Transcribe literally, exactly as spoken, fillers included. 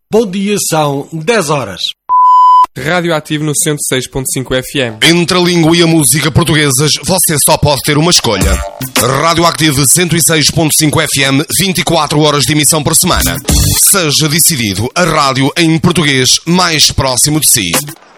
Bom dia, são dez horas. Radioativo no cento e seis ponto cinco F M. Entre a língua e a música portuguesas, você só pode ter uma escolha. Radioactivo cento e seis ponto cinco F M, vinte e quatro horas de emissão por semana. Seja decidido a rádio em português mais próximo de si.